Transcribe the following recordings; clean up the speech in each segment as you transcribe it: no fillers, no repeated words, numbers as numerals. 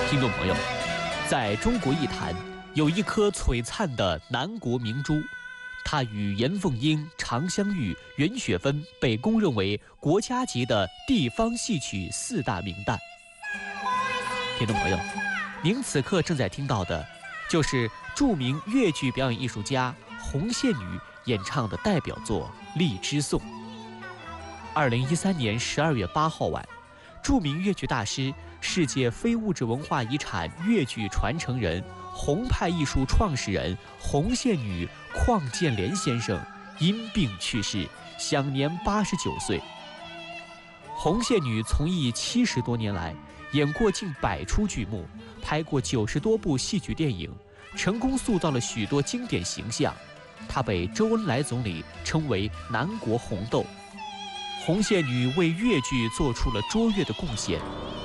听众朋友，在中国艺坛有一颗璀璨的南国明珠，它与严凤英、常香玉、袁雪芬被公认为国家级的地方戏曲四大名旦。听众朋友，您此刻正在听到的，就是著名越剧表演艺术家红线女演唱的代表作《荔枝颂》。2013年12月8号晚，著名越剧大师、世界非物质文化遗产越剧传承人、红派艺术创始人红线女邝建莲先生因病去世，享年89岁。红线女从艺70多年来，演过近100出剧目，拍过90多部戏剧电影，成功塑造了许多经典形象。她被周恩来总理称为南国红豆。红线女为越剧做出了卓越的贡献。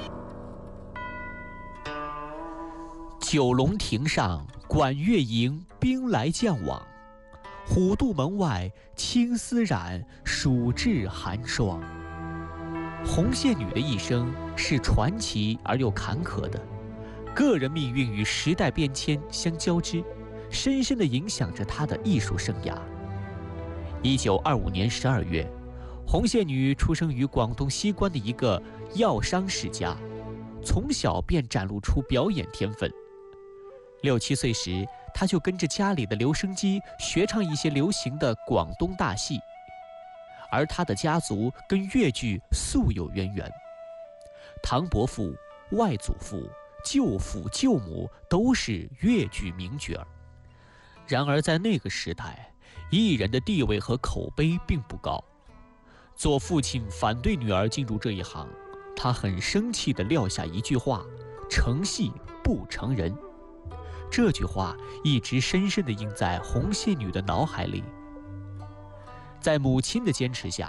九龙亭上管乐营，兵来将往；虎渡门外青丝染，暑至寒霜。红线女的一生是传奇而又坎坷的，个人命运与时代变迁相交织，深深地影响着她的艺术生涯。1925年12月，红线女出生于广东西关的一个药商世家，从小便展露出表演天分。6、7岁时，她就跟着家里的留声机学唱一些流行的广东大戏。而她的家族跟越剧素有渊源，唐伯父、外祖父、舅父、舅母都是越剧名角儿。然而在那个时代，艺人的地位和口碑并不高。做父亲反对女儿进入这一行，他很生气地撂下一句话：成戏不成人。这句话一直深深地印在红线女的脑海里。在母亲的坚持下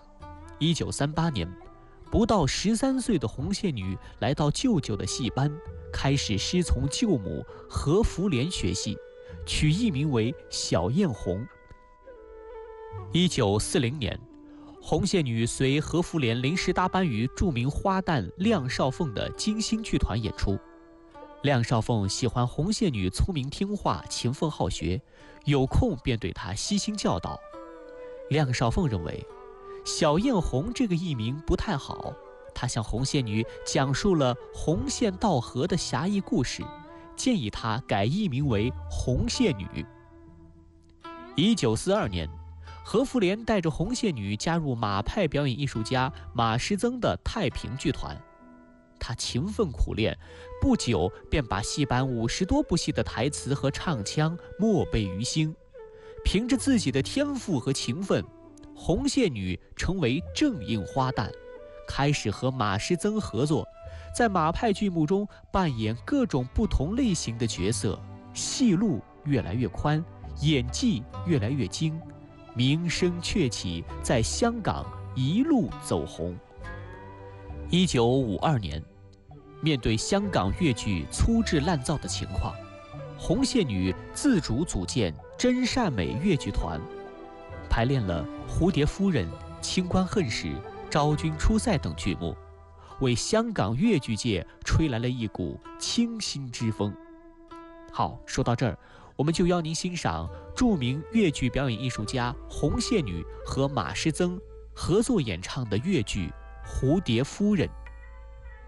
，1938年，不到13岁的红线女来到舅舅的戏班，开始师从舅母何福莲学戏，取艺名为小艳红。1940年，红线女随何福莲临时搭班于著名花旦亮少凤的金星剧团演出。亮少凤喜欢红线女聪明听话、勤奋好学，有空便对她悉心教导。亮少凤认为小艳红这个艺名不太好，他向红线女讲述了红线到河的侠义故事，建议她改艺名为红线女。1942年，何福莲带着红线女加入马派表演艺术家马师曾的太平剧团。他勤奋苦练，不久便把戏班50多部戏的台词和唱腔默背于心。凭着自己的天赋和勤奋，红线女成为正印花旦，开始和马师曾合作，在马派剧目中扮演各种不同类型的角色，戏路越来越宽，演技越来越精，名声鹊起，在香港一路走红。1952年，面对香港越剧粗制滥造的情况，红线女自主组建真善美越剧团，排练了《蝴蝶夫人》《清官恨使》《昭君出塞》等剧目，为香港越剧界吹来了一股清新之风。好，说到这儿，我们就邀您欣赏著名越剧表演艺术家红线女和马师曾合作演唱的越剧《蝴蝶夫人》。